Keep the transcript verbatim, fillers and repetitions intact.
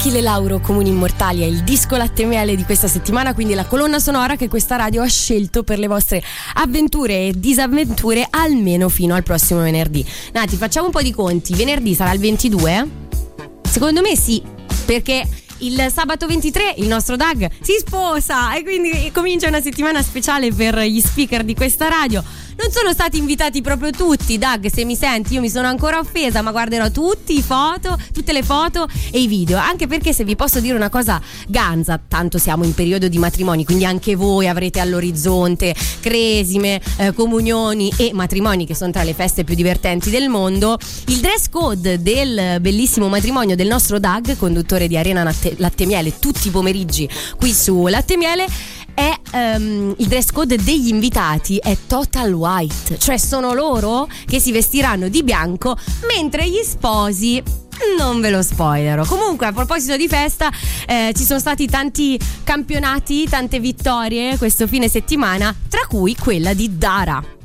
Achille Lauro, Comuni Immortali, è il disco latte e miele di questa settimana, quindi la colonna sonora che questa radio ha scelto per le vostre avventure e disavventure almeno fino al prossimo venerdì. Nati, facciamo un po' di conti. Venerdì sarà il ventidue? Secondo me sì, perché il sabato ventitré il nostro Doug si sposa e quindi comincia una settimana speciale per gli speaker di questa radio. Non sono stati invitati proprio tutti. Doug, se mi senti, io mi sono ancora offesa, ma guarderò tutti i foto, tutte le foto e i video, anche perché, se vi posso dire una cosa ganza, tanto siamo in periodo di matrimoni, quindi anche voi avrete all'orizzonte cresime, eh, comunioni e matrimoni, che sono tra le feste più divertenti del mondo. Il dress code del bellissimo matrimonio del nostro Doug, conduttore di Arena Latte, Latte Miele tutti i pomeriggi qui su Latte Miele, è um, il dress code degli invitati è total white, cioè sono loro che si vestiranno di bianco, mentre gli sposi non ve lo spoilerò. Comunque, a proposito di festa, eh, ci sono stati tanti campionati, tante vittorie questo fine settimana, tra cui quella di Dara.